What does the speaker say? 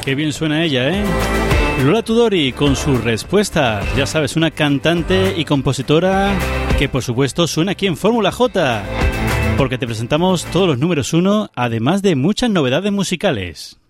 Qué bien suena ella, ¿eh? Lola Tudori con sus respuestas. Ya sabes, una cantante y compositora que por supuesto suena aquí en Fórmula J, porque te presentamos todos los números 1, además de muchas novedades musicales.